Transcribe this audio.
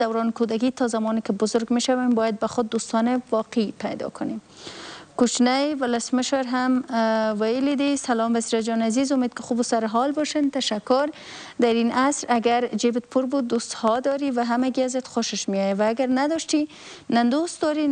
دوران کودکی تا زمانی که بزرگ میشویم باید به خود دوستان واقعی پیدا کنیم. کوشنه ولسمشر هم ویلی دی سلام بسیار جان عزیز، امید که خوب و سر حال باشین. تشکر. در این عصر اگر جیبت پر بود دوست ها داری و همگی ازت خوشش میایه و اگر نداشتی نه دوست داری